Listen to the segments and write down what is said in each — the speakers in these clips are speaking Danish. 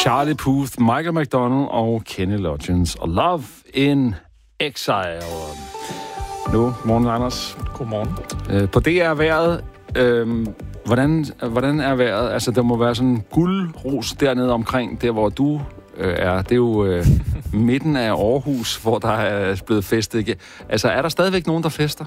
Charlie Puth, Michael McDonald og Kenny Loggins og Love in Exile. Nu, morgen Anders. Godmorgen. På DR vejret, hvordan er vejret? Altså, der må være sådan en guldros dernede omkring, der hvor du er. Det er jo midten af Aarhus, hvor der er blevet festet. Altså, er der stadigvæk nogen, der fester?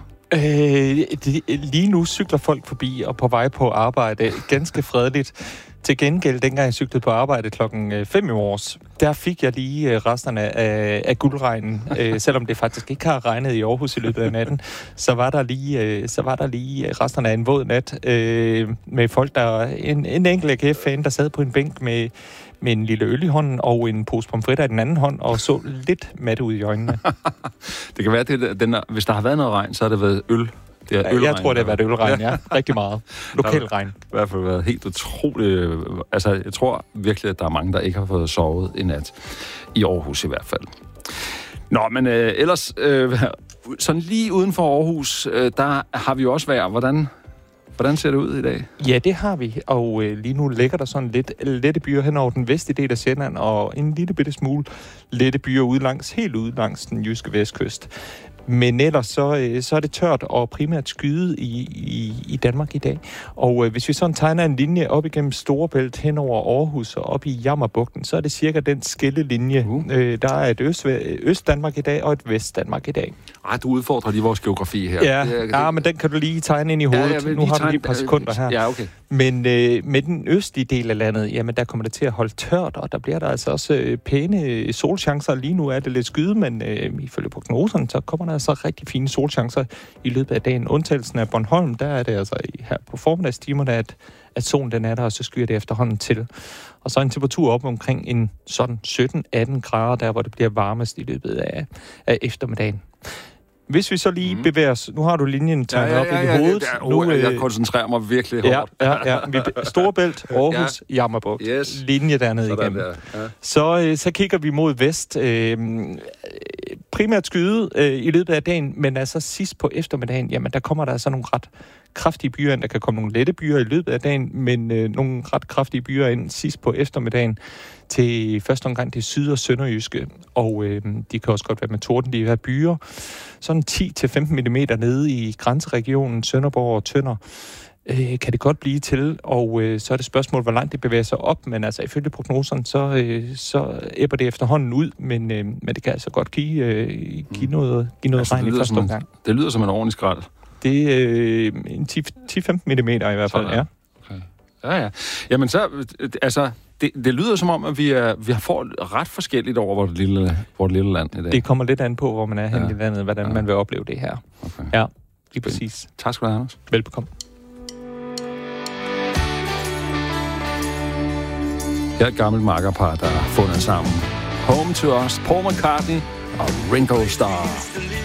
Lige nu cykler folk forbi og på vej på arbejde ganske fredeligt. Til gengæld, dengang jeg cyklede på arbejde 5:00 i morges, der fik jeg lige resterne af guldregnen. Selvom det faktisk ikke har regnet i Aarhus i løbet af natten, så var der lige resterne af en våd nat med folk, der en enkelt AGF-fan, der sad på en bænk med en lille øl i hånden og en pose pomfritter i den anden hånd, og så lidt matte ud i øjnene. Det kan være, hvis der har været noget regn, så har det været øl. Jeg tror, det har været ølregn, ja. Rigtig meget. Lokal regn. Det har i hvert fald været helt utroligt. Altså, jeg tror virkelig, at der er mange, der ikke har fået sovet i nat. I Aarhus i hvert fald. Nå, men ellers, sådan lige uden for Aarhus, der har vi jo også vejr. Hvordan ser det ud i dag? Ja, det har vi, og lige nu ligger der sådan lidt lette byer hen over den vestlige del af Sjælland, og en lille bitte smule lette byer helt ude langs den jyske vestkyst. Men ellers så er det tørt og primært skyde i Danmark i dag. Og hvis vi sådan tegner en linje op igennem Storebælt hen over Aarhus og op i Jammerbugten, så er det cirka den skillelinje. Der er et Øst-Danmark i dag og et Vest-Danmark i dag. Ej, du udfordrer lige vores geografi her. Ja, men den kan du lige tegne ind i hovedet. Ja, nu har du lige et par sekunder her. Ja, okay. Men med den østlige del af landet, jamen der kommer det til at holde tørt, og der bliver der altså også pæne solchancer. Lige nu er det lidt skyde, men ifølge prognoserne, så kommer der altså rigtig fine solchancer i løbet af dagen. Undtagelsen af Bornholm, der er det altså her på formiddagstimerne, at solen den er der, og så skyer det efterhånden til. Og så en temperatur op omkring en sådan 17-18 grader, der hvor det bliver varmest i løbet af eftermiddagen. Hvis vi så lige bevæger os... Nu har du linjen tegnet op i hovedet. Jeg koncentrerer mig virkelig hårdt. Ja. Storebælt, Aarhus, Jammerbugt. Yes. Linje dernede igennem. Så kigger vi mod vest. Primært skyde i løbet af dagen, men altså sidst på eftermiddagen, jamen der kommer der altså nogle ret kraftige byer ind. Der kan komme nogle lette byer i løbet af dagen, men nogle ret kraftige byer ind sidst på eftermiddagen til første omgang det syd- og sønderjyske. Og de kan også godt være med torden, de her byer. Sådan 10-15 mm nede i grænseregionen Sønderborg og Tønder kan det godt blive til, og så er det spørgsmål, hvor langt det bevæger sig op, men altså ifølge prognoserne, så æbber det efterhånden ud, men det kan altså godt give noget regn i første omgang. Det lyder som en ordentlig skrald. Det er en 10-15 mm i hvert fald, ja. Okay. Ja. Jamen så, altså, det lyder som om, at vi får ret forskelligt over vores lille land i dag. Det kommer lidt an på, hvor man er henne i landet, hvordan man vil opleve det her. Okay. Ja, lige præcis. Tak skal du have, Anders. Velbekomme. Jeg er et gammelt makkerpar, der har fundet sammen. Home to Us, Paul McCartney og Ringo Starr.